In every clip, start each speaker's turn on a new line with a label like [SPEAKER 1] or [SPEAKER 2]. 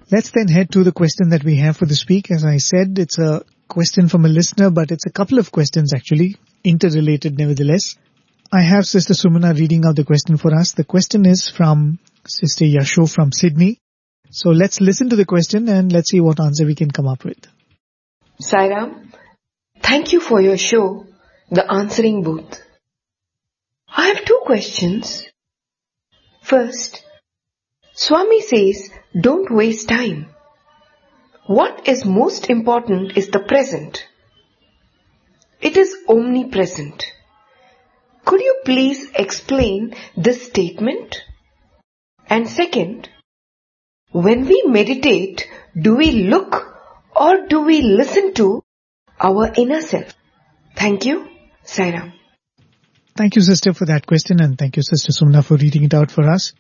[SPEAKER 1] Let's then head to the question that we have for this week. As I said, it's a question from a listener, but it's a couple of questions actually, interrelated nevertheless. I have Sister Sumana reading out the question for us. The question is from Sister Yasho from Sydney. So let's listen to the question and let's see what answer we can come up with.
[SPEAKER 2] Sai Ram, thank you for your show, The Answering Booth. I have two questions. First, Swami says, don't waste time. What is most important is the present. It is omnipresent. Could you please explain this statement? And second, when we meditate, do we look or do we listen to our inner self? Thank you, Sai Ram.
[SPEAKER 1] Thank you, Sister, for that question, and thank you, Sister Sumna, for reading it out for us.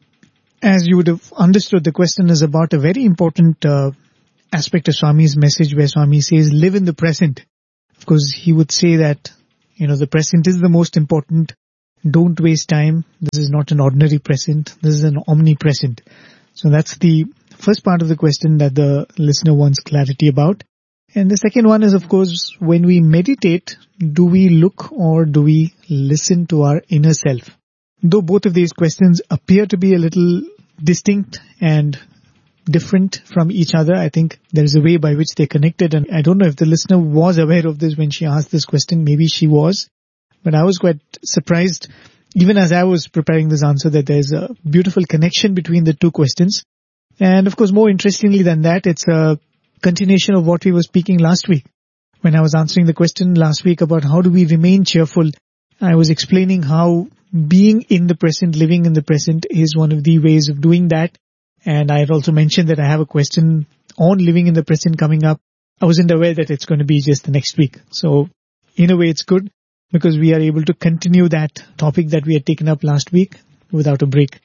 [SPEAKER 1] As you would have understood, the question is about a very important aspect of Swami's message, where Swami says, live in the present. Of course, he would say that, the present is the most important. Don't waste time. This is not an ordinary present. This is an omnipresent. So that's the first part of the question that the listener wants clarity about. And the second one is, of course, when we meditate, do we look or do we listen to our inner self? Though both of these questions appear to be a little distinct and different from each other, I think there is a way by which they're connected. And I don't know if the listener was aware of this when she asked this question. Maybe she was. But I was quite surprised, even as I was preparing this answer, that there's a beautiful connection between the two questions. And of course, more interestingly than that, it's a continuation of what we were speaking last week. When I was answering the question last week about how do we remain cheerful, I was explaining how being in the present, living in the present is one of the ways of doing that. And I had also mentioned that I have a question on living in the present coming up. I wasn't aware that it's going to be just the next week. So in a way, it's good because we are able to continue that topic that we had taken up last week without a break.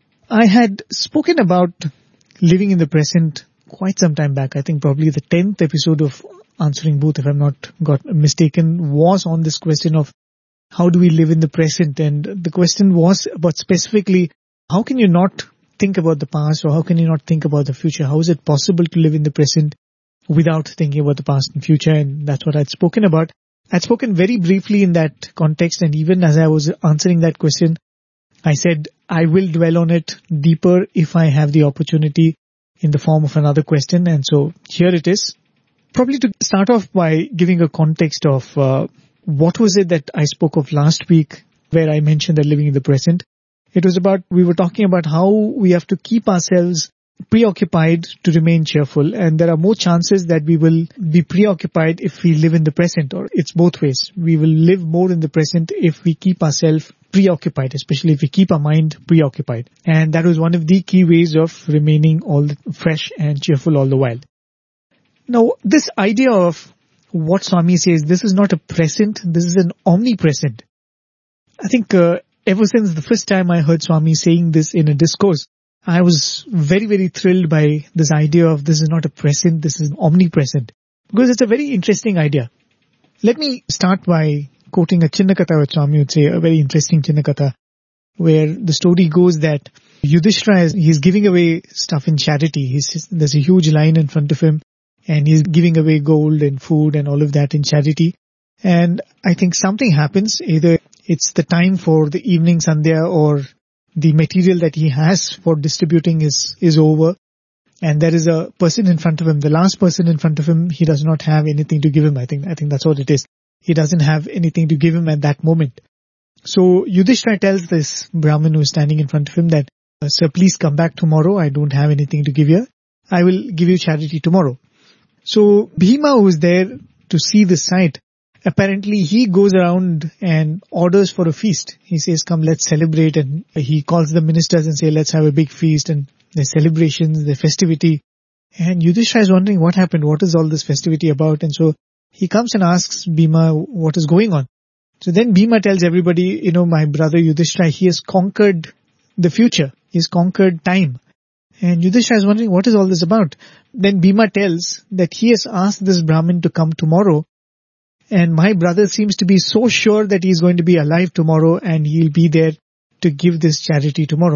[SPEAKER 1] I had spoken about living in the present quite some time back. I think probably the 10th episode of Answering Booth, if I'm not got mistaken, was on this question of how do we live in the present? And the question was about specifically, how can you not think about the past, or how can you not think about the future? How is it possible to live in the present without thinking about the past and future? And that's what I'd spoken about. I'd spoken very briefly in that context, and even as I was answering that question, I said I will dwell on it deeper if I have the opportunity in the form of another question. And so here it is. Probably to start off by giving a context of what was it that I spoke of last week where I mentioned that living in the present. It was about, we were talking about how we have to keep ourselves preoccupied to remain cheerful, and there are more chances that we will be preoccupied if we live in the present, or it's both ways. We will live more in the present if we keep ourselves preoccupied, especially if we keep our mind preoccupied. And that was one of the key ways of remaining fresh and cheerful all the while. Now, this idea of what Swami says, this is not a present, this is an omnipresent. I think ever since the first time I heard Swami saying this in a discourse, I was very, very thrilled by this idea of this is not a present, this is omnipresent. Because it's a very interesting idea. Let me start by quoting a Chinnakatha which Swami would say, a very interesting Chinnakatha, where the story goes that Yudhishthira, he's giving away stuff in charity. There's a huge line in front of him, and he's giving away gold and food and all of that in charity. And I think something happens, either it's the time for the evening sandhya or the material that he has for distributing is over, and there is a person in front of him, the last person in front of him, he does not have anything to give him. I think that's what it is. He doesn't have anything to give him at that moment. So Yudhishthira tells this Brahmin who is standing in front of him that, sir, please come back tomorrow. I don't have anything to give you. I will give you charity tomorrow. So Bhima, who is there to see this sight, apparently he goes around and orders for a feast. He says, come, let's celebrate. And he calls the ministers and say, let's have a big feast. And there's celebrations, there's festivity. And Yudhishthira is wondering what happened. What is all this festivity about? And so he comes and asks Bhima what is going on. So then Bhima tells everybody, my brother Yudhishthira, he has conquered the future. He's conquered time. And Yudhishthira is wondering what is all this about. Then Bhima tells that he has asked this Brahmin to come tomorrow. And my brother seems to be so sure that he's going to be alive tomorrow and he'll be there to give this charity tomorrow.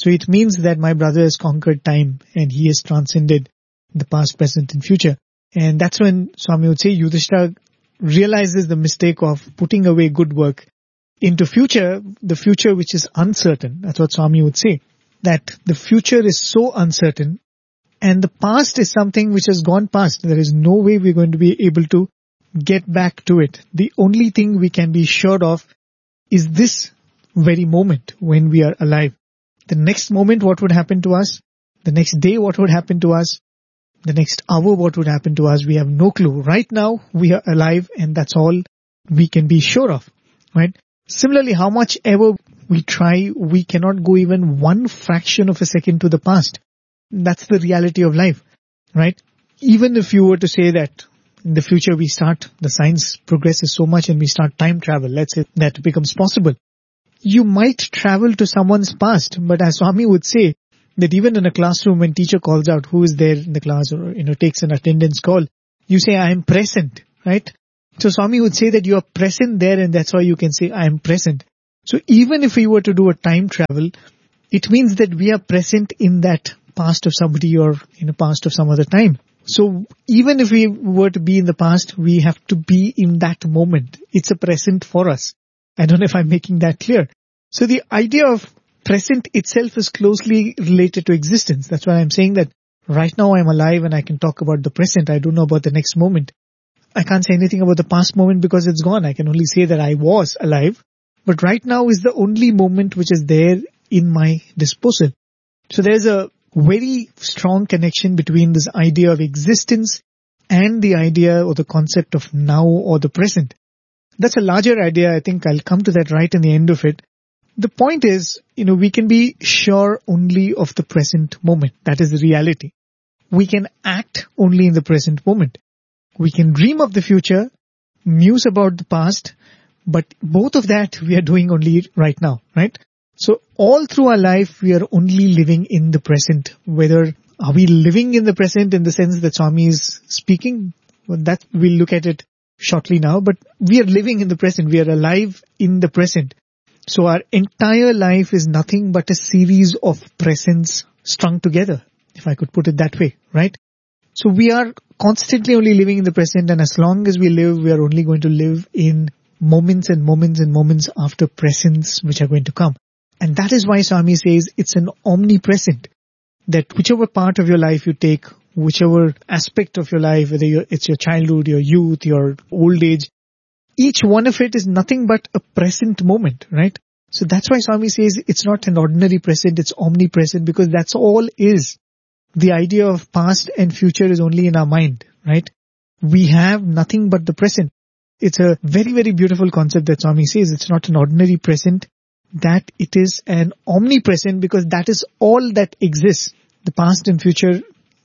[SPEAKER 1] So it means that my brother has conquered time and he has transcended the past, present and future. And that's when Swami would say Yudhishthira realizes the mistake of putting away good work into future, the future which is uncertain. That's what Swami would say, that the future is so uncertain and the past is something which has gone past. There is no way we're going to be able to get back to it. The only thing we can be sure of is this very moment when we are alive. The next moment, what would happen to us? The next day, what would happen to us? The next hour, what would happen to us? We have no clue. Right now, we are alive and that's all we can be sure of, right? Similarly, how much ever we try, we cannot go even one fraction of a second to the past. That's the reality of life, right? Even if you were to say that in the future the science progresses so much and we start time travel, let's say that becomes possible. You might travel to someone's past, but as Swami would say, that even in a classroom when teacher calls out who is there in the class or, takes an attendance call, you say, I am present, right? So Swami would say that you are present there and that's why you can say, I am present. So even if we were to do a time travel, it means that we are present in that past of somebody or in a past of some other time. So even if we were to be in the past, we have to be in that moment. It's a present for us. I don't know if I'm making that clear. So the idea of present itself is closely related to existence. That's why I'm saying that right now I'm alive and I can talk about the present. I don't know about the next moment. I can't say anything about the past moment because it's gone. I can only say that I was alive. But right now is the only moment which is there in my disposal. So there's a very strong connection between this idea of existence and the idea or the concept of now or the present. That's a larger idea. I think I'll come to that right in the end of it. The point is, we can be sure only of the present moment. That is the reality. We can act only in the present moment. We can dream of the future, muse about the past, but both of that we are doing only right now, right? So all through our life, we are only living in the present. Whether are we living in the present in the sense that Swami is speaking? Well, that we'll look at it shortly now, but we are living in the present. We are alive in the present. So our entire life is nothing but a series of presents strung together, if I could put it that way, right? So we are constantly only living in the present, and as long as we live, we are only going to live in moments and moments and moments after presents which are going to come. And that is why Swami says it's an omnipresent, that whichever part of your life you take, whichever aspect of your life, whether it's your childhood, your youth, your old age, each one of it is nothing but a present moment, right? So that's why Swami says it's not an ordinary present, it's omnipresent, because that's all is. The idea of past and future is only in our mind, right? We have nothing but the present. It's a very, very beautiful concept that Swami says. It's not an ordinary present, that it is an omnipresent, because that is all that exists. The past and future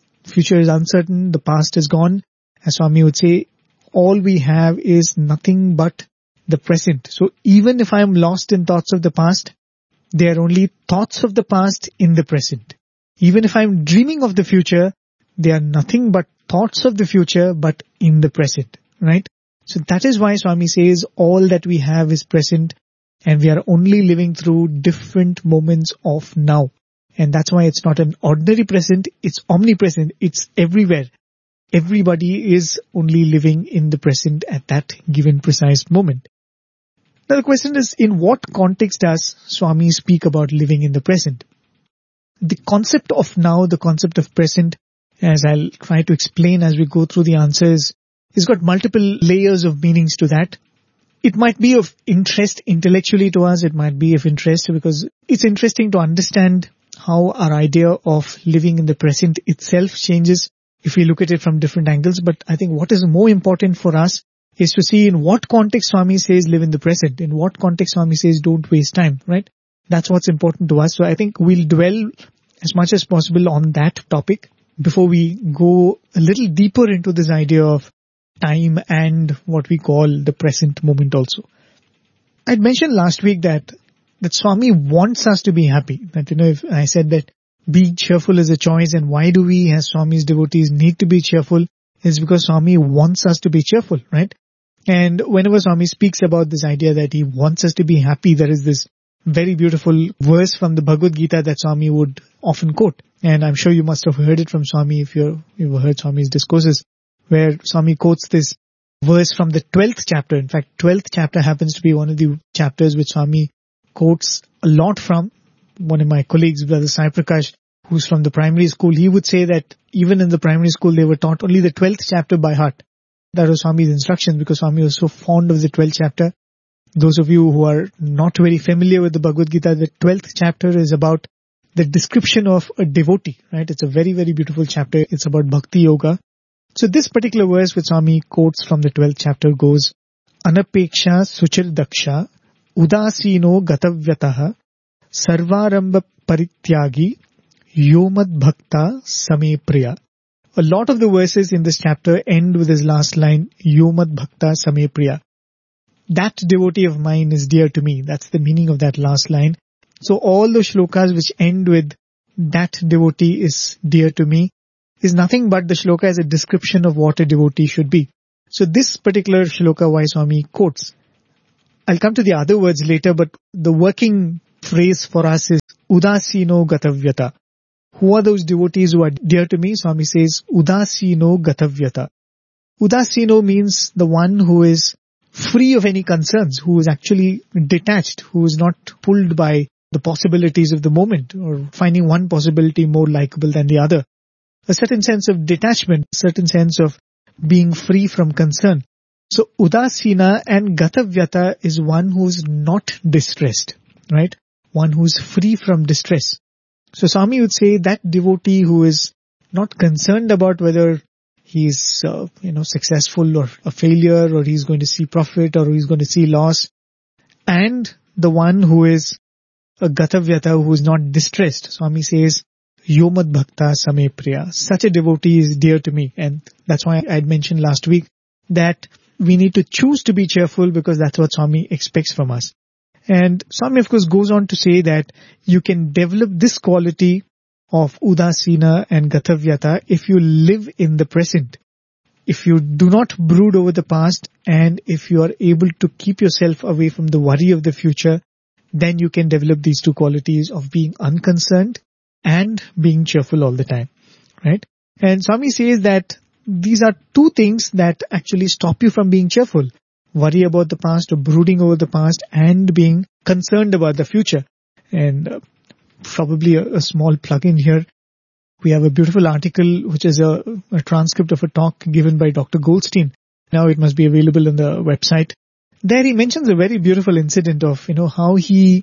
[SPEAKER 1] is uncertain, the past is gone. As Swami would say, all we have is nothing but the present. So even if I am lost in thoughts of the past, they are only thoughts of the past in the present. Even if I am dreaming of the future, they are nothing but thoughts of the future, but in the present, right? So that is why Swami says all that we have is present, and we are only living through different moments of now. And that's why it's not an ordinary present, it's omnipresent, it's everywhere. Everybody is only living in the present at that given precise moment. Now the question is, in what context does Swami speak about living in the present? The concept of now, the concept of present, as I'll try to explain as we go through the answers, has got multiple layers of meanings to that. It might be of interest intellectually to us, it might be of interest because it's interesting to understand how our idea of living in the present itself changes if we look at it from different angles. But I think what is more important for us is to see in what context Swami says live in the present, in what context Swami says don't waste time, right? That's what's important to us. So I think we'll dwell as much as possible on that topic before we go a little deeper into this idea of time and what we call the present moment also. I'd mentioned last week that Swami wants us to be happy. That, if I said that being cheerful is a choice, and why do we as Swami's devotees need to be cheerful, is because Swami wants us to be cheerful, right? And whenever Swami speaks about this idea that he wants us to be happy, there is this very beautiful verse from the Bhagavad Gita that Swami would often quote. And I'm sure you must have heard it from Swami if you've heard Swami's discourses, where Swami quotes this verse from the 12th chapter. In fact, 12th chapter happens to be one of the chapters which Swami quotes a lot from. One of my colleagues, Brother Sai Prakash, who's from the primary school, he would say that even in the primary school they were taught only the 12th chapter by heart. That was Swami's instruction because Swami was so fond of the 12th chapter. Those of you who are not very familiar with the Bhagavad Gita, the 12th chapter is about the description of a devotee, right? It's a very, very beautiful chapter. It's about Bhakti Yoga. So this particular verse which Swami quotes from the 12th chapter goes, Anapeksha Suchir Daksha Udasino Gatavyataha Sarvaramba Parityagi Yomad Bhakta Same Priya. A lot of the verses in this chapter end with his last line, Yomad Bhakta Same Priya. That devotee of mine is dear to me. That's the meaning of that last line. So all the shlokas which end with that devotee is dear to me is nothing but the shloka as a description of what a devotee should be. So this particular shloka why Swami quotes. I'll come to the other words later, but the working phrase for us is Udasino Gatavyata. Who are those devotees who are dear to me? Swami says Udasino Gatavyata. Udasino means the one who is free of any concerns, who is actually detached, who is not pulled by the possibilities of the moment or finding one possibility more likable than the other. A certain sense of detachment, a certain sense of being free from concern. So Udasina and Gatavyata is one who's not distressed, right? One who's free from distress. So Swami would say that devotee who is not concerned about whether he's successful or a failure, or he's going to see profit or he's going to see loss, and the one who is a Gatavyata, who is not distressed. Swami says, Yomad Bhakta Same Priya. Such a devotee is dear to me. And that's why I had mentioned last week that we need to choose to be cheerful because that's what Swami expects from us. And Swami of course goes on to say that you can develop this quality of Udasina and Gatavyata if you live in the present. If you do not brood over the past, and if you are able to keep yourself away from the worry of the future, then you can develop these two qualities of being unconcerned and being cheerful all the time, right? And Swami says that these are two things that actually stop you from being cheerful. Worry about the past or brooding over the past and being concerned about the future. And probably a small plug-in here. We have a beautiful article which is a transcript of a talk given by Dr. Goldstein. Now it must be available on the website. There he mentions a very beautiful incident of, how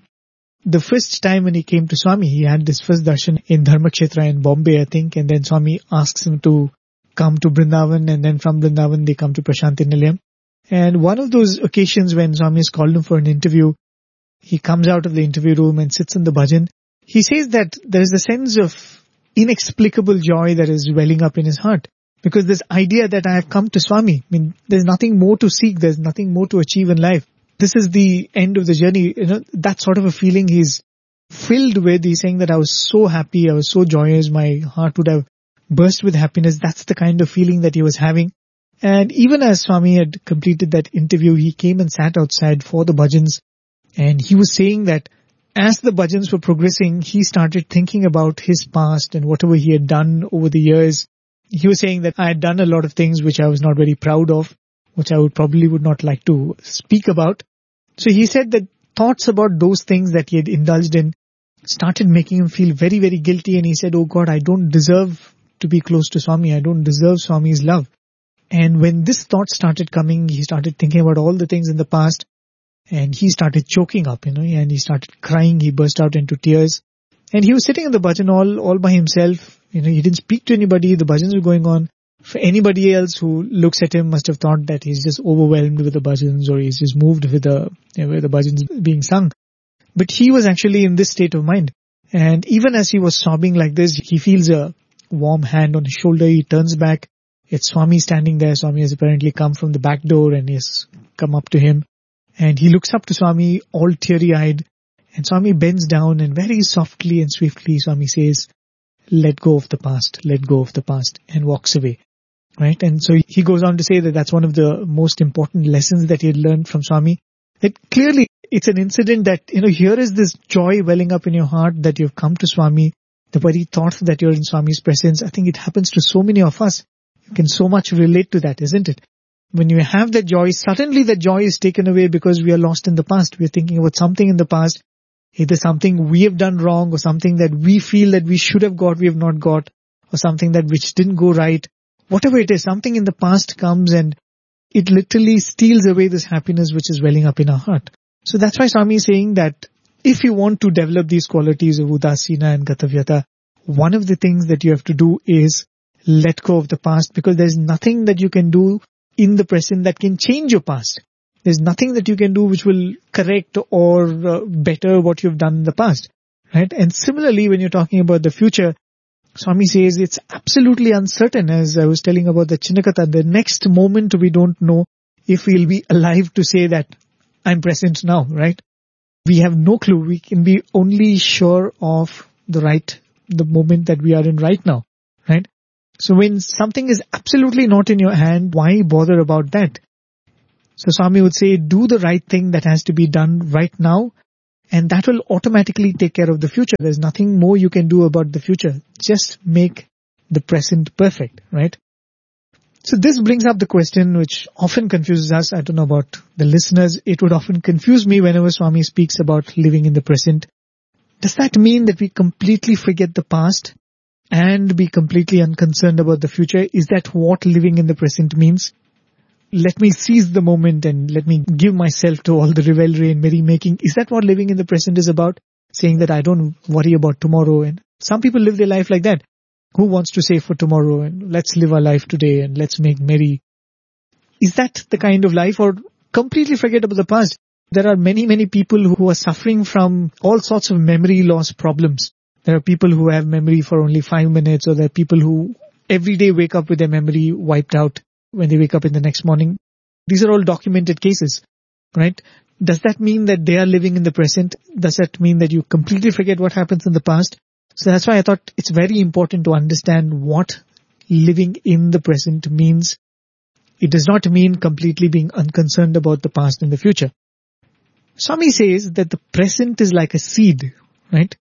[SPEAKER 1] the first time when he came to Swami, he had this first darshan in Dharmakshetra in Bombay, I think, and then Swami asks him to come to Vrindavan, and then from Vrindavan they come to Prasanthi Nilayam. And one of those occasions when Swami has called him for an interview, he comes out of the interview room and sits in the bhajan. He says that there is a sense of inexplicable joy that is welling up in his heart. Because this idea that I have come to Swami, there's nothing more to seek, there's nothing more to achieve in life. This is the end of the journey. That sort of a feeling he's filled with. He's saying that I was so happy, I was so joyous, my heart would have burst with happiness. That's the kind of feeling that he was having. And even as Swami had completed that interview, he came and sat outside for the bhajans. And he was saying that as the bhajans were progressing, he started thinking about his past and whatever he had done over the years. He was saying that I had done a lot of things which I was not very proud of, which I would not like to speak about. So he said that thoughts about those things that he had indulged in started making him feel very, very guilty. And he said, oh God, I don't deserve to be close to Swami. I don't deserve Swami's love. And when this thought started coming, he started thinking about all the things in the past. And he started choking up, and he started crying. He burst out into tears. And he was sitting in the bhajan all by himself. He didn't speak to anybody. The bhajans were going on. For anybody else who looks at him must have thought that he's just overwhelmed with the bhajans, or he's just moved with the bhajans being sung. But he was actually in this state of mind. And even as he was sobbing like this, he feels a warm hand on his shoulder. He turns back. It's Swami standing there. Swami has apparently come from the back door and he has come up to him. And he looks up to Swami all teary-eyed. And Swami bends down and very softly and swiftly Swami says, let go of the past, and walks away. Right? And so he goes on to say that that's one of the most important lessons that he had learned from Swami, That clearly it's an incident that, here is this joy welling up in your heart that you've come to Swami, the very thought that you're in Swami's presence. I think it happens to so many of us. You can so much relate to that, isn't it? When you have that joy, suddenly the joy is taken away because we are lost in the past. We are thinking about something in the past, either something we have done wrong or something that we feel that we should have got, we have not got, or something that which didn't go right. Whatever it is, something in the past comes and it literally steals away this happiness which is welling up in our heart. So that's why Swami is saying that if you want to develop these qualities of Udasina and Gatavyata, one of the things that you have to do is let go of the past, because there's nothing that you can do in the present that can change your past. There's nothing that you can do which will correct or better what you've done in the past, right? And similarly, when you're talking about the future, Swami says it's absolutely uncertain. As I was telling about the Chinnakatha, the next moment we don't know if we'll be alive to say that I'm present now, right? We have no clue. We can be only sure of the moment that we are in right now, right? So when something is absolutely not in your hand, why bother about that? So Swami would say, do the right thing that has to be done right now, and that will automatically take care of the future. There's nothing more you can do about the future. Just make the present perfect, right? So this brings up the question which often confuses us. I don't know about the listeners. It would often confuse me whenever Swami speaks about living in the present. Does that mean that we completely forget the past and be completely unconcerned about the future? Is that what living in the present means? Let me seize the moment and let me give myself to all the revelry and merrymaking. Is that what living in the present is about? Saying that I don't worry about tomorrow. And some people live their life like that. Who wants to save for tomorrow? And let's live our life today and let's make merry. Is that the kind of life, or completely forget about the past? There are many, many people who are suffering from all sorts of memory loss problems. There are people who have memory for only 5 minutes, or there are people who every day wake up with their memory wiped out when they wake up in the next morning. These are all documented cases, right? Does that mean that they are living in the present? Does that mean that you completely forget what happens in the past? So that's why I thought it's very important to understand what living in the present means. It does not mean completely being unconcerned about the past and the future. Swami says that the present is like a seed, right?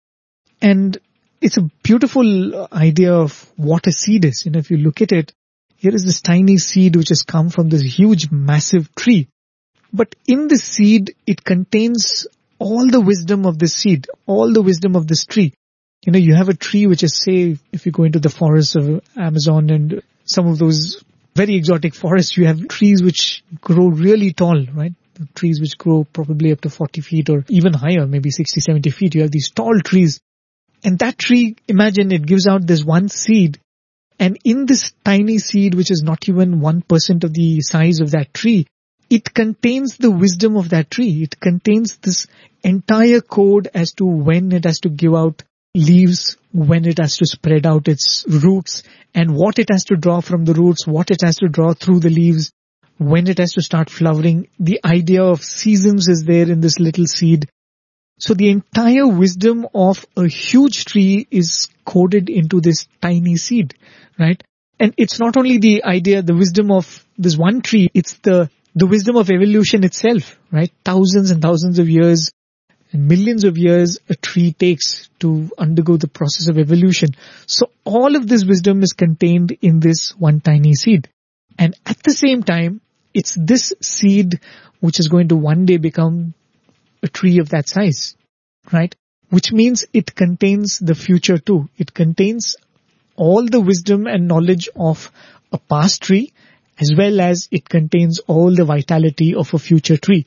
[SPEAKER 1] And it's a beautiful idea of what a seed is. If you look at it, here is this tiny seed which has come from this huge, massive tree. But in the seed, it contains all the wisdom of this seed, all the wisdom of this tree. You have a tree which is, say, if you go into the forests of Amazon and some of those very exotic forests, you have trees which grow really tall, right? Trees which grow probably up to 40 feet or even higher, maybe 60, 70 feet. You have these tall trees. And that tree, imagine it gives out this one seed. And in this tiny seed, which is not even 1% of the size of that tree, it contains the wisdom of that tree. It contains this entire code as to when it has to give out leaves, when it has to spread out its roots, and what it has to draw from the roots, what it has to draw through the leaves, when it has to start flowering. The idea of seasons is there in this little seed. So the entire wisdom of a huge tree is coded into this tiny seed, right? And it's not only the idea, the wisdom of this one tree, it's the wisdom of evolution itself, right? Thousands and thousands of years and millions of years a tree takes to undergo the process of evolution. So all of this wisdom is contained in this one tiny seed. And at the same time, it's this seed which is going to one day become a tree of that size, right? Which means it contains the future too. It contains all the wisdom and knowledge of a past tree, as well as it contains all the vitality of a future tree.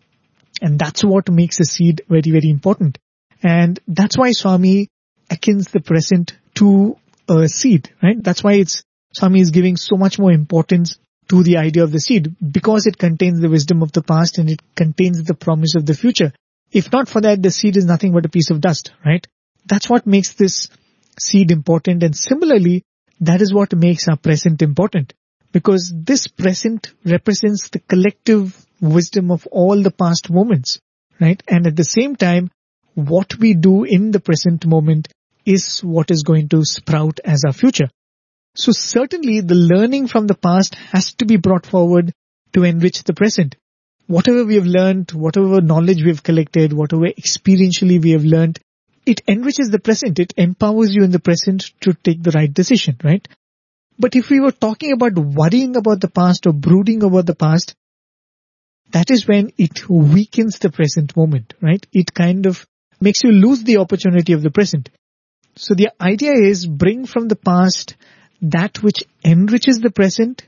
[SPEAKER 1] And that's what makes a seed very, very important. And that's why Swami akins the present to a seed, right? That's why Swami is giving so much more importance to the idea of the seed, because it contains the wisdom of the past and it contains the promise of the future. If not for that, the seed is nothing but a piece of dust, right? That's what makes this seed important. And similarly, that is what makes our present important, because this present represents the collective wisdom of all the past moments, right? And at the same time, what we do in the present moment is what is going to sprout as our future. So certainly the learning from the past has to be brought forward to enrich the present. whatever we have learned, whatever knowledge we have collected, whatever experientially we have learned, it enriches the present. It empowers you in the present to take the right decision, right? But if we were talking about worrying about the past or brooding about the past, that is when it weakens the present moment, right? It kind of makes you lose the opportunity of the present. So the idea is bring from the past that which enriches the present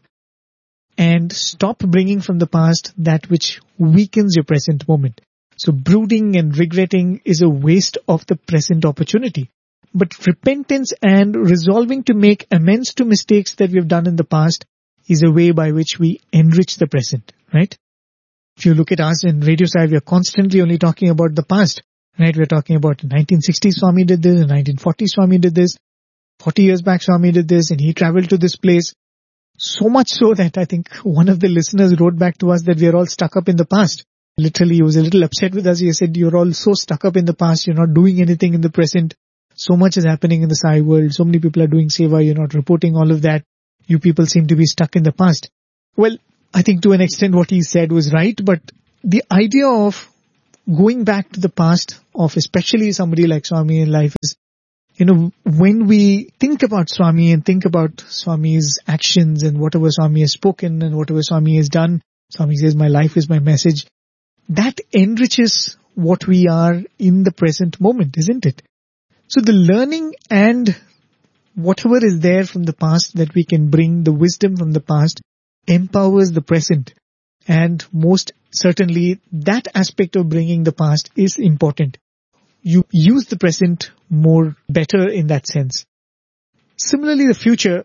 [SPEAKER 1] and stop bringing from the past that which weakens your present moment. So brooding and regretting is a waste of the present opportunity. But repentance and resolving to make amends to mistakes that we have done in the past is a way by which we enrich the present, right? If you look at us in Radio Sai, we are constantly only talking about the past, right? We're talking about 1960s Swami did this, in 1940s Swami did this, 40 years back Swami did this, and he traveled to this place. So much so that I think one of the listeners wrote back to us that we are all stuck up in the past. Literally, he was a little upset with us. He said, you're all so stuck up in the past, you're not doing anything in the present. So much is happening in the Sai world. So many people are doing seva, you're not reporting all of that. You people seem to be stuck in the past. Well, I think to an extent what he said was right, but the idea of going back to the past of especially somebody like Swami in life is, when we think about Swami and think about Swami's actions and whatever Swami has spoken and whatever Swami has done, Swami says, my life is my message. That enriches what we are in the present moment, isn't it? So the learning and whatever is there from the past that we can bring, the wisdom from the past, empowers the present. And most certainly that aspect of bringing the past is important. You use the present more better in that sense. Similarly, the future,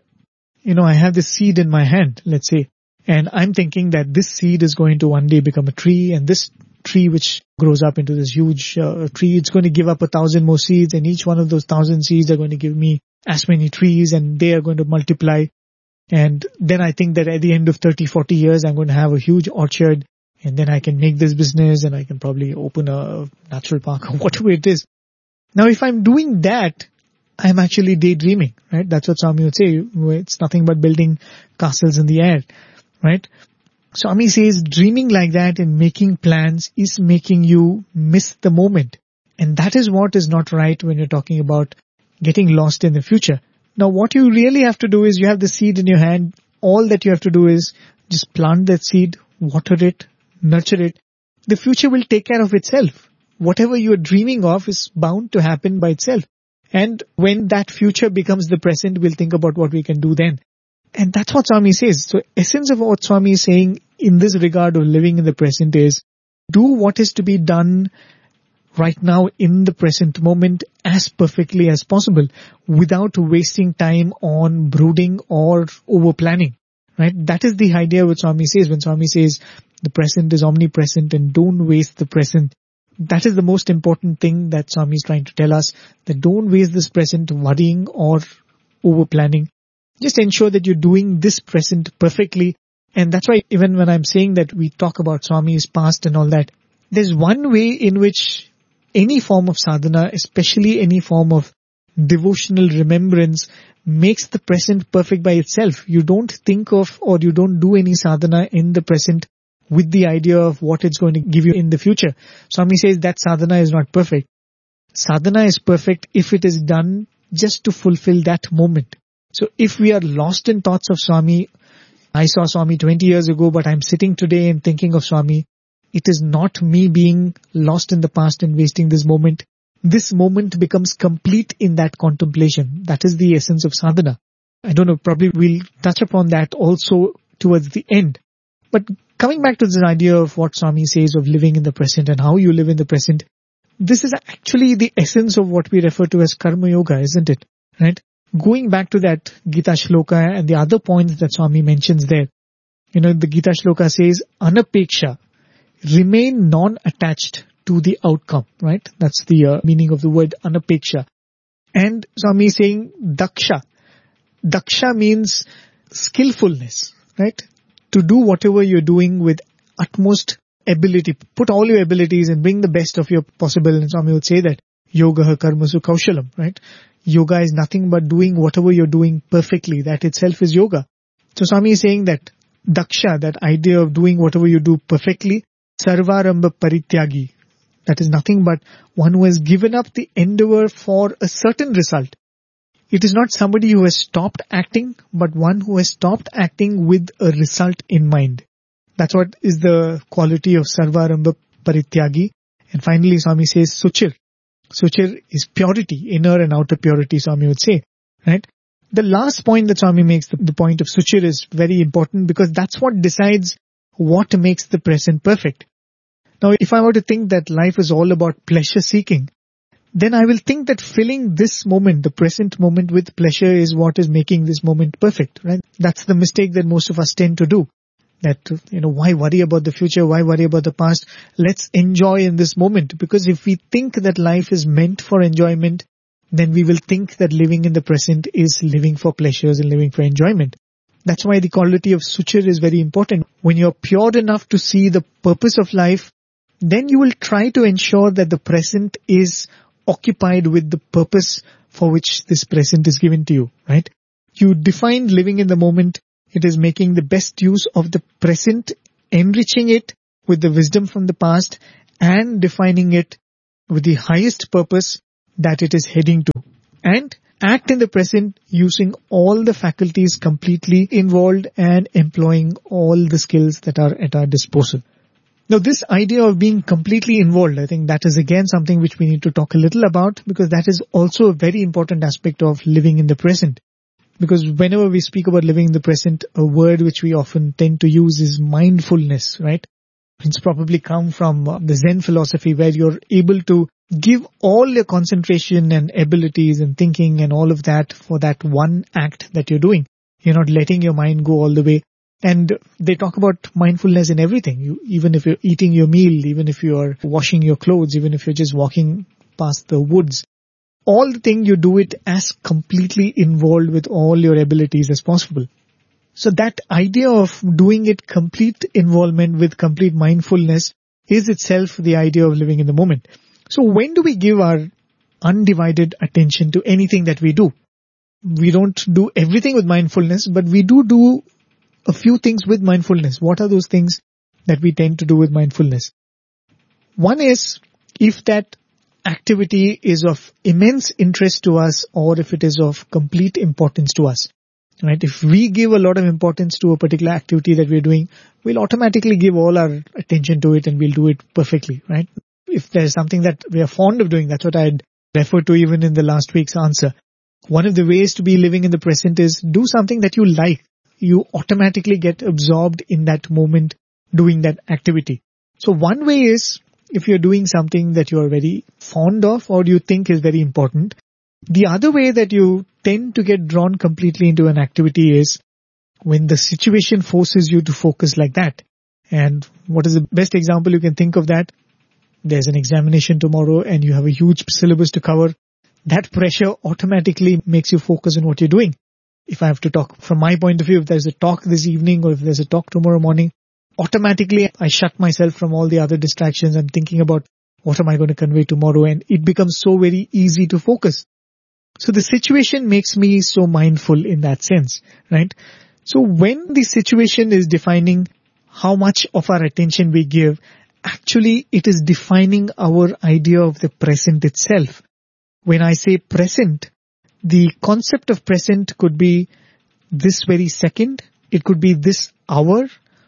[SPEAKER 1] I have this seed in my hand, let's say, and I'm thinking that this seed is going to one day become a tree, and this tree which grows up into this huge tree, it's going to give up 1,000 more seeds, and each one of those 1,000 seeds are going to give me as many trees, and they are going to multiply. And then I think that at the end of 30, 40 years, I'm going to have a huge orchard, and then I can make this business, and I can probably open a natural park or whatever it is. Now, if I'm doing that, I'm actually daydreaming, right? That's what Swami would say. It's nothing but building castles in the air, right? Swami says dreaming like that and making plans is making you miss the moment. And that is what is not right when you're talking about getting lost in the future. Now, what you really have to do is you have the seed in your hand. All that you have to do is just plant that seed, water it, nurture it. The future will take care of itself. Whatever you're dreaming of is bound to happen by itself. And when that future becomes the present, we'll think about what we can do then. And that's what Swami says. So essence of what Swami is saying in this regard of living in the present is do what is to be done right now in the present moment as perfectly as possible without wasting time on brooding or over planning. Right? That is the idea what Swami says when Swami says the present is omnipresent and don't waste the present. That is the most important thing that Swami is trying to tell us, that don't waste this present worrying or over planning. Just ensure that you're doing this present perfectly. And that's why even when I'm saying that we talk about Swami's past and all that, there's one way in which any form of sadhana, especially any form of devotional remembrance, makes the present perfect by itself. You don't think of or you don't do any sadhana in the present with the idea of what it's going to give you in the future. Swami says that sadhana is not perfect. Sadhana is perfect if it is done just to fulfill that moment. So if we are lost in thoughts of Swami, I saw Swami 20 years ago, but I'm sitting today and thinking of Swami, it is not me being lost in the past and wasting this moment. This moment becomes complete in that contemplation. That is the essence of sadhana. I don't know, probably we'll touch upon that also towards the end. But coming back to this idea of what Swami says of living in the present and how you live in the present, this is actually the essence of what we refer to as karma yoga, isn't it? Right? Going back to that Gita shloka and the other points that Swami mentions there, the Gita shloka says, anapeksha, remain non-attached to the outcome, right? That's the meaning of the word anapeksha. And Swami is saying daksha. Daksha means skillfulness, right? To do whatever you're doing with utmost ability. Put all your abilities and bring the best of your possible. And Swami would say that yoga karmasu kaushalam, right? Yoga is nothing but doing whatever you're doing perfectly. That itself is yoga. So Swami is saying that daksha, that idea of doing whatever you do perfectly, Sarvarambha Parityagi. That is nothing but one who has given up the endeavor for a certain result. It is not somebody who has stopped acting, but one who has stopped acting with a result in mind. That's what is the quality of Sarvarambha Parityagi. And finally, Swami says Suchir. Suchir is purity, inner and outer purity, Swami would say. Right? The last point that Swami makes, the point of Suchir, is very important because that's what decides what makes the present perfect. Now, if I were to think that life is all about pleasure seeking, then I will think that filling this moment, the present moment, with pleasure is what is making this moment perfect, right? That's the mistake that most of us tend to do. That, why worry about the future? Why worry about the past? Let's enjoy in this moment. Because if we think that life is meant for enjoyment, then we will think that living in the present is living for pleasures and living for enjoyment. That's why the quality of Suchir is very important. When you're pure enough to see the purpose of life, then you will try to ensure that the present is occupied with the purpose for which this present is given to you, right? You define living in the moment. It is making the best use of the present, enriching it with the wisdom from the past, and defining it with the highest purpose that it is heading to. And act in the present using all the faculties completely involved and employing all the skills that are at our disposal. Now, this idea of being completely involved, I think that is again something which we need to talk a little about, because that is also a very important aspect of living in the present. Because whenever we speak about living in the present, a word which we often tend to use is mindfulness, right? It's probably come from the Zen philosophy, where you're able to give all your concentration and abilities and thinking and all of that for that one act that you're doing. You're not letting your mind go all the way. And they talk about mindfulness in everything. Even if you're eating your meal, even if you're washing your clothes, even if you're just walking past the woods, all the thing you do it as completely involved with all your abilities as possible. So that idea of doing it complete involvement with complete mindfulness is itself the idea of living in the moment. So when do we give our undivided attention to anything that we do? We don't do everything with mindfulness, but we do a few things with mindfulness. What are those things that we tend to do with mindfulness? One is, if that activity is of immense interest to us, or if it is of complete importance to us. Right? If we give a lot of importance to a particular activity that we're doing, we'll automatically give all our attention to it and we'll do it perfectly, right? If there's something that we are fond of doing, that's what I had referred to even in the last week's answer. One of the ways to be living in the present is do something that you like. You automatically get absorbed in that moment doing that activity. So one way is, if you're doing something that you are very fond of or you think is very important. The other way that you tend to get drawn completely into an activity is when the situation forces you to focus like that. And what is the best example you can think of that? There's an examination tomorrow and you have a huge syllabus to cover. That pressure automatically makes you focus on what you're doing. If I have to talk from my point of view, if there's a talk this evening or if there's a talk tomorrow morning, automatically I shut myself from all the other distractions. I'm thinking about what am I going to convey tomorrow, and it becomes so very easy to focus. So the situation makes me so mindful in that sense, right? So when the situation is defining how much of our attention we give, actually it is defining our idea of the present itself. When I say present, the concept of present could be this very second, it could be this hour,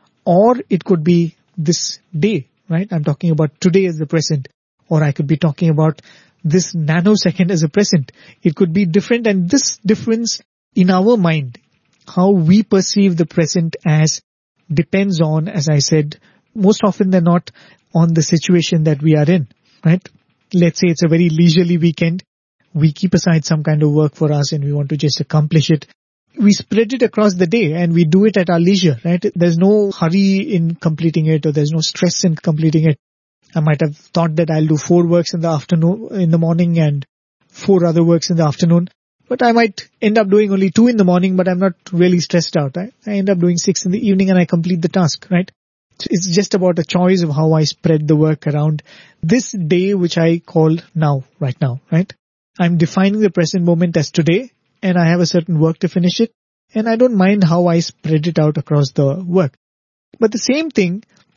[SPEAKER 1] or it could be this day, right? I'm talking about today as the present, or I could be talking about this nanosecond as a present. It could be different, and this difference in our mind, how we perceive the present as, depends on, as I said, most often than not, on the situation that we are in, right? Let's say it's a very leisurely weekend. We keep aside some kind of work for us and we want to just accomplish it. We spread it across the day and we do it at our leisure, right? There's no hurry in completing it, or there's no stress in completing it. I might have thought that I'll do 4 works in the afternoon, in the morning, and 4 other works in the afternoon. But I might end up doing only 2 in the morning, but I'm not really stressed out. Right? I end up doing 6 in the evening and I complete the task, right? It's just about a choice of how I spread the work around this day, which I call now, right now, right? I'm defining the present moment as today, and I have a certain work to finish it, and I don't mind how I spread it out across the work. But the same thing,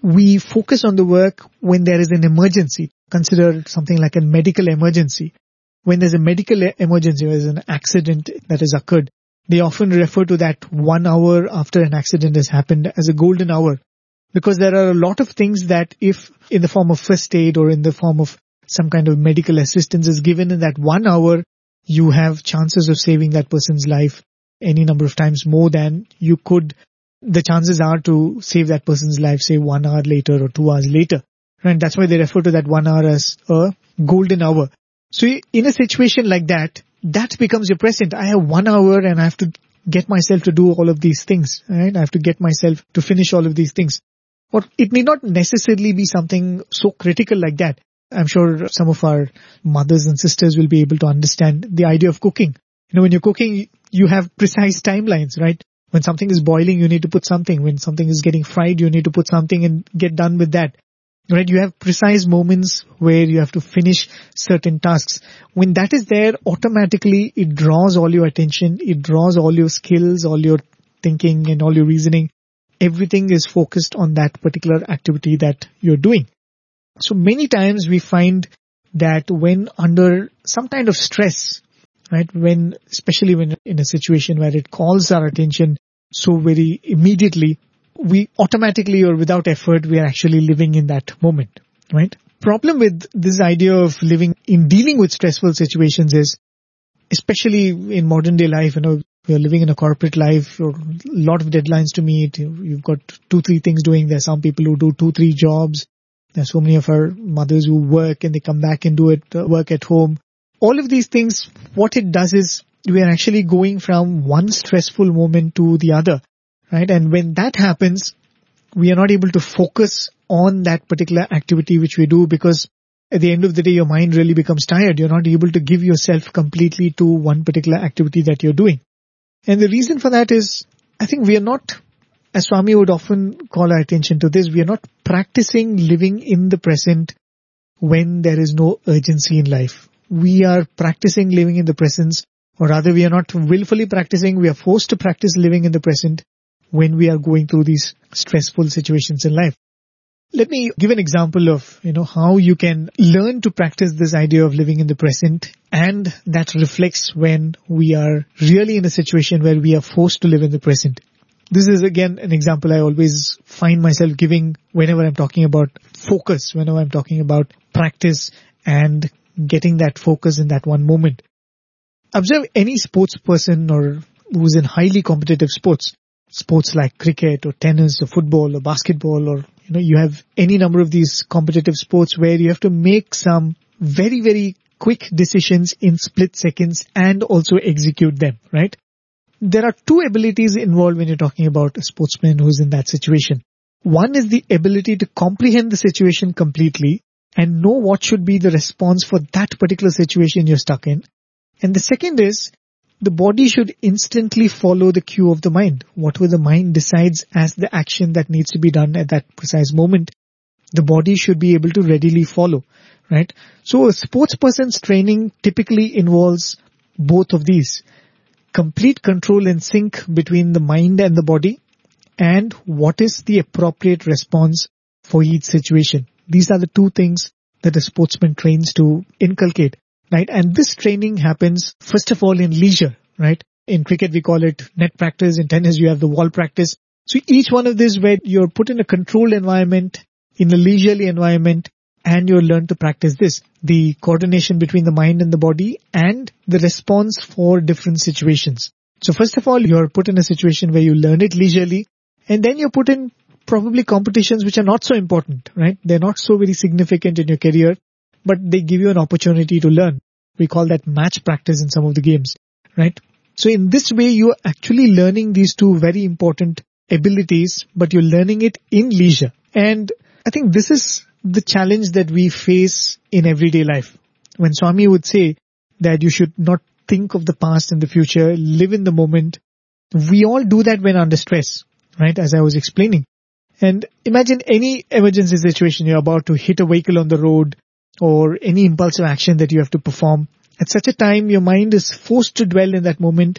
[SPEAKER 1] we focus on the work when there is an emergency. Consider something like a medical emergency. When there's a medical emergency, there's an accident that has occurred, they often refer to that 1 hour after an accident has happened as a golden hour. Because there are a lot of things that if in the form of first aid or in the form of some kind of medical assistance is given in that 1 hour, you have chances of saving that person's life any number of times more than you could. The chances are to save that person's life, say 1 hour later or 2 hours later. And that's why they refer to that 1 hour as a golden hour. So in a situation like that, that becomes your present. I have 1 hour and I have to get myself to do all of these things, right? I have to get myself to finish all of these things. Or it may not necessarily be something so critical like that. I'm sure some of our mothers and sisters will be able to understand the idea of cooking. When you're cooking, you have precise timelines, right? When something is boiling, you need to put something. When something is getting fried, you need to put something and get done with that. Right? You have precise moments where you have to finish certain tasks. When that is there, automatically it draws all your attention, it draws all your skills, all your thinking and all your reasoning. Everything is focused on that particular activity that you're doing. So many times we find that when under some kind of stress, right, especially when in a situation where it calls our attention so very immediately, we automatically or without effort, we are actually living in that moment, right? Problem with this idea of dealing with stressful situations is, especially in modern day life, we are living in a corporate life, a lot of deadlines to meet, you've got 2-3 things doing. There are some people who do 2-3 jobs. There are so many of our mothers who work and they come back and do work at home. All of these things, what it does is we are actually going from one stressful moment to the other. Right? And when that happens, we are not able to focus on that particular activity which we do, because at the end of the day, your mind really becomes tired. You're not able to give yourself completely to one particular activity that you're doing. And the reason for that is, I think we are not, as Swami would often call our attention to this, we are not practicing living in the present when there is no urgency in life. We are practicing living in the present, or rather we are not willfully practicing, we are forced to practice living in the present when we are going through these stressful situations in life. Let me give an example of, how you can learn to practice this idea of living in the present, and that reflects when we are really in a situation where we are forced to live in the present. This is again an example I always find myself giving whenever I'm talking about focus, whenever I'm talking about practice and getting that focus in that one moment. Observe any sports person or who's in highly competitive sports like cricket or tennis or football or basketball, or you have any number of these competitive sports where you have to make some very, very quick decisions in split seconds and also execute them, right? There are 2 abilities involved when you're talking about a sportsman who's in that situation. One is the ability to comprehend the situation completely and know what should be the response for that particular situation you're stuck in. And the second is, the body should instantly follow the cue of the mind. Whatever the mind decides as the action that needs to be done at that precise moment, the body should be able to readily follow, right? So a sports person's training typically involves both of these. Complete control and sync between the mind and the body, and what is the appropriate response for each situation. These are the 2 things that a sportsman trains to inculcate. Right? And this training happens, first of all, in leisure, right? In cricket, we call it net practice. In tennis, you have the wall practice. So each one of these where you're put in a controlled environment, in a leisurely environment, and you'll learn to practice this. The coordination between the mind and the body and the response for different situations. So first of all, you're put in a situation where you learn it leisurely, and then you're put in probably competitions which are not so important, right? They're not so very significant in your career, but they give you an opportunity to learn. We call that match practice in some of the games, right? So in this way, you're actually learning these 2 very important abilities, but you're learning it in leisure. And I think this is the challenge that we face in everyday life. When Swami would say that you should not think of the past and the future, live in the moment, we all do that when under stress, right? As I was explaining. And imagine any emergency situation, you're about to hit a vehicle on the road, or any impulsive action that you have to perform. At such a time, your mind is forced to dwell in that moment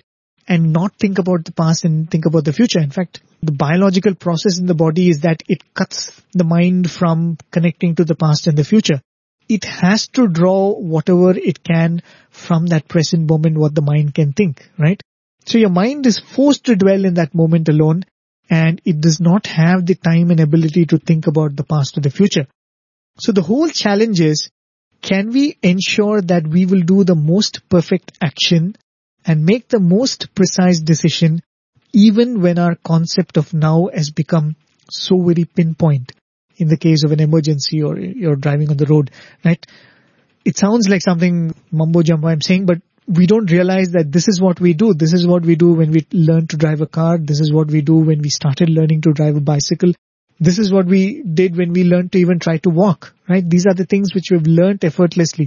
[SPEAKER 1] and not think about the past and think about the future. In fact, the biological process in the body is that it cuts the mind from connecting to the past and the future. It has to draw whatever it can from that present moment, what the mind can think, right? So your mind is forced to dwell in that moment alone, and it does not have the time and ability to think about the past or the future. So the whole challenge is, can we ensure that we will do the most perfect action and make the most precise decision even when our concept of now has become so very pinpoint in the case of an emergency or you're driving on the road, right? It sounds like something mumbo jumbo I'm saying, but we don't realize that this is what we do. This is what we do when we learn to drive a car. This is what we do when we started learning to drive a bicycle. This is what we did when we learned to even try to walk, right? These are the things which we've learned effortlessly.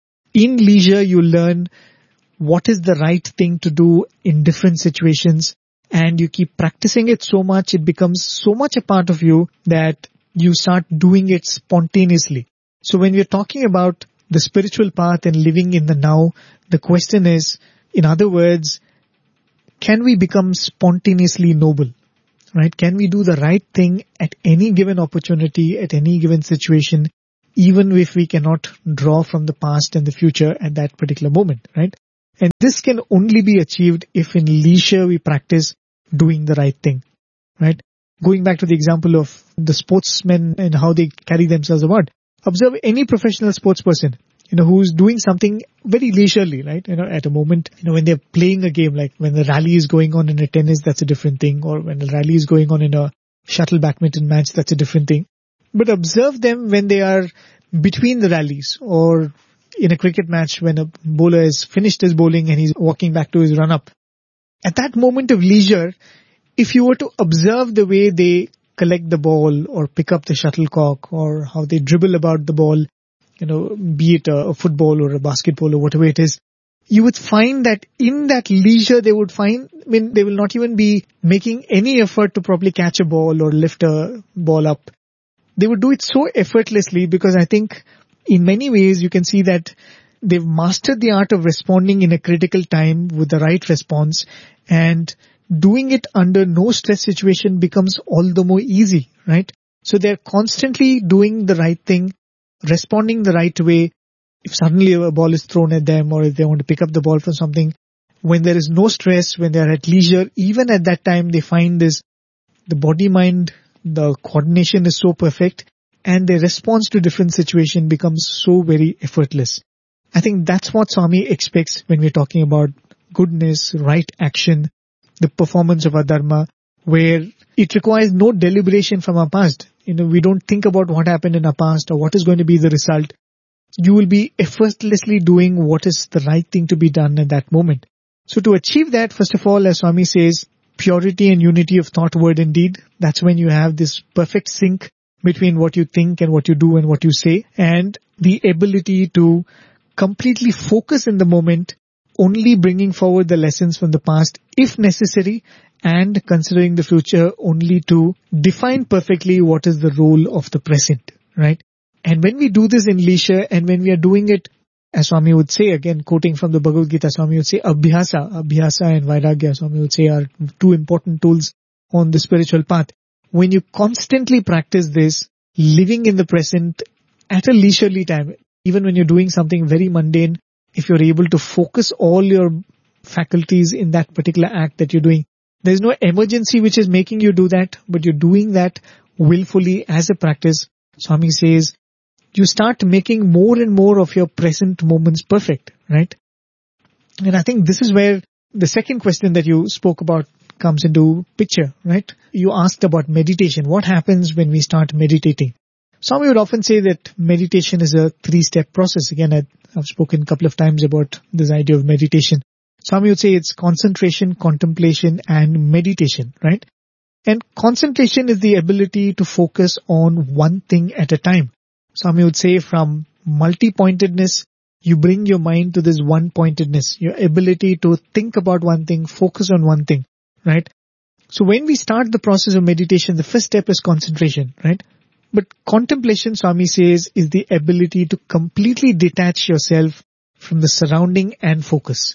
[SPEAKER 1] In leisure, you learn what is the right thing to do in different situations, and you keep practicing it so much, it becomes so much a part of you that you start doing it spontaneously. So when we're talking about the spiritual path and living in the now, the question is, in other words, can we become spontaneously noble? Right? Can we do the right thing at any given opportunity, at any given situation, even if we cannot draw from the past and the future at that particular moment, right? And this can only be achieved if in leisure we practice doing the right thing, right? Going back to the example of the sportsmen and how they carry themselves about. Observe any professional sports person, who's doing something very leisurely, right? At a moment, when they're playing a game, like when the rally is going on in a tennis, that's a different thing. Or when the rally is going on in a shuttle badminton match, that's a different thing. But observe them when they are between the rallies, or in a cricket match when a bowler has finished his bowling and he's walking back to his run-up. At that moment of leisure, if you were to observe the way they collect the ball or pick up the shuttlecock or how they dribble about the ball, be it a football or a basketball or whatever it is, you would find that in that leisure they will not even be making any effort to probably catch a ball or lift a ball up. They would do it so effortlessly because I think in many ways you can see that they've mastered the art of responding in a critical time with the right response, and doing it under no stress situation becomes all the more easy, right? So they're constantly doing the right thing, responding the right way. If suddenly a ball is thrown at them or if they want to pick up the ball for something, when there is no stress, when they are at leisure, even at that time they find the body-mind, the coordination is so perfect and their response to different situation becomes so very effortless. I think that's what Swami expects when we're talking about goodness, right action, the performance of our dharma, where it requires no deliberation from our past. We don't think about what happened in our past or what is going to be the result. You will be effortlessly doing what is the right thing to be done at that moment. So to achieve that, first of all, as Swami says, purity and unity of thought, word and deed. That's when you have this perfect sync between what you think and what you do and what you say, and the ability to completely focus in the moment, only bringing forward the lessons from the past if necessary, and considering the future only to define perfectly what is the role of the present, right? And when we do this in leisure and when we are doing it, as Swami would say, again quoting from the Bhagavad Gita, Swami would say Abhyasa and Vairagya, Swami would say, are two important tools on the spiritual path. When you constantly practice this, living in the present at a leisurely time, even when you're doing something very mundane, if you're able to focus all your faculties in that particular act that you're doing, there's no emergency which is making you do that, but you're doing that willfully as a practice. Swami says, you start making more and more of your present moments perfect, right? And I think this is where the second question that you spoke about comes into picture, right? You asked about meditation. What happens when we start meditating? Swami would often say that meditation is a 3-step process. Again, I've spoken a couple of times about this idea of meditation. Swami would say it's concentration, contemplation, and meditation, right? And concentration is the ability to focus on one thing at a time. Swami would say from multi-pointedness, you bring your mind to this one-pointedness, your ability to think about one thing, focus on one thing, right? So when we start the process of meditation, the first step is concentration, right? But contemplation, Swami says, is the ability to completely detach yourself from the surrounding and focus.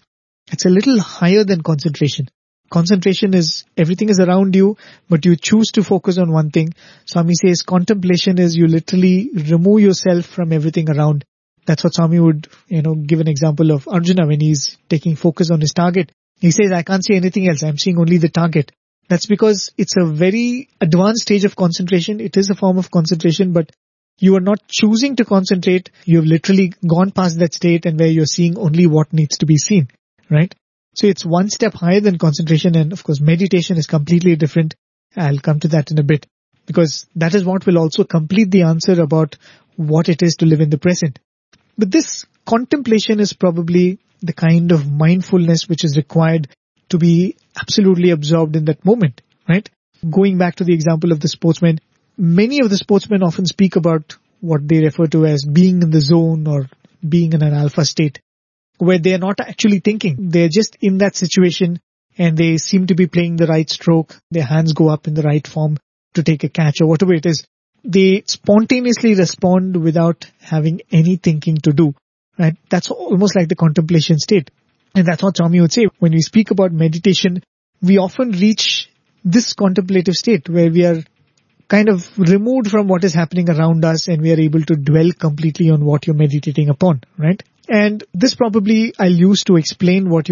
[SPEAKER 1] It's a little higher than concentration. Concentration is everything is around you, but you choose to focus on one thing. Swami says contemplation is you literally remove yourself from everything around. That's what Swami would, give an example of Arjuna when he's taking focus on his target. He says, I can't see anything else. I'm seeing only the target. That's because it's a very advanced stage of concentration. It is a form of concentration, but you are not choosing to concentrate. You've literally gone past that state and where you're seeing only what needs to be seen, right? So it's one step higher than concentration, and of course meditation is completely different. I'll come to that in a bit, because that is what will also complete the answer about what it is to live in the present. But this contemplation is probably the kind of mindfulness which is required to be absolutely absorbed in that moment, right? Going back to the example of the sportsman, many of the sportsmen often speak about what they refer to as being in the zone or being in an alpha state, where they are not actually thinking. They're just in that situation and they seem to be playing the right stroke. Their hands go up in the right form to take a catch or whatever it is. They spontaneously respond without having any thinking to do, right? That's almost like the contemplation state. And that's what Swami would say. When we speak about meditation, we often reach this contemplative state where we are kind of removed from what is happening around us and we are able to dwell completely on what you're meditating upon, right? And this probably I'll use to explain what you